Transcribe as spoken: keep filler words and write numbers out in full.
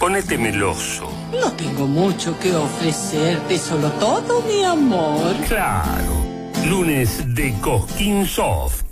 Ponete meloso. No tengo mucho que ofrecerte, solo todo mi amor. Claro. Lunes de Cosquín Soft.